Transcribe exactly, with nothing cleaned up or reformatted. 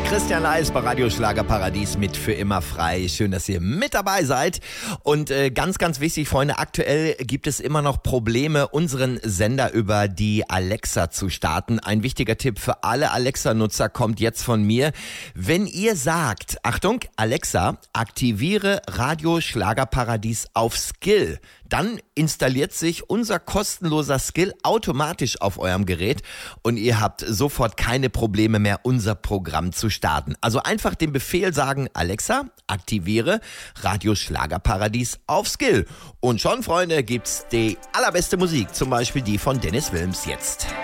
Christian Leis bei Radio Schlagerparadies mit Für immer frei. Schön, dass ihr mit dabei seid. Und äh, ganz, ganz wichtig, Freunde, aktuell gibt es immer noch Probleme, unseren Sender über die Alexa zu starten. Ein wichtiger Tipp für alle Alexa-Nutzer kommt jetzt von mir. Wenn ihr sagt, Achtung, Alexa, aktiviere Radio Schlagerparadies auf Skill, dann installiert sich unser kostenloser Skill automatisch auf eurem Gerät und ihr habt sofort keine Probleme mehr, unser Programm zu starten. Also einfach den Befehl sagen, Alexa, aktiviere Radio Schlagerparadies auf Skill. Und schon, Freunde, gibt's die allerbeste Musik, zum Beispiel die von Dennis Wilms jetzt.